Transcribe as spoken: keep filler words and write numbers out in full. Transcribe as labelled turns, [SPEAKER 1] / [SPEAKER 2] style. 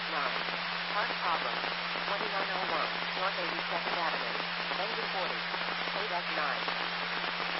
[SPEAKER 1] nine. Park problem. twenty-nine oh one, North eighty-second Avenue.